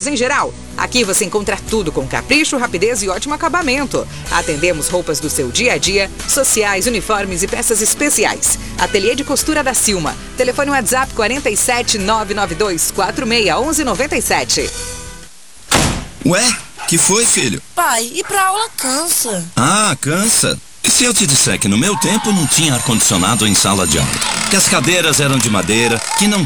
em geral. Aqui você encontra tudo com capricho, rapidez e ótimo acabamento. Atendemos roupas do seu dia a dia, sociais, uniformes e peças especiais. Ateliê de costura da Silma. Telefone WhatsApp 47 992 46 11 97. Ué, que foi, filho? Pai, ir pra aula cansa. Ah, cansa? E se eu te disser que no meu tempo não tinha ar-condicionado em sala de aula? Que as cadeiras eram de madeira, que não